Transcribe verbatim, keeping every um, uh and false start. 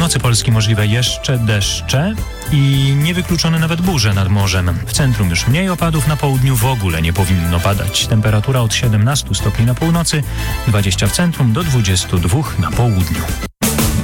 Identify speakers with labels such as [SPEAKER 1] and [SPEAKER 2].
[SPEAKER 1] północy Polski możliwe jeszcze deszcze i niewykluczone nawet burze nad morzem. W centrum już mniej opadów, na południu w ogóle nie powinno padać. Temperatura od siedemnastu stopni na północy, dwadzieścia w centrum do dwudziestu dwóch na południu.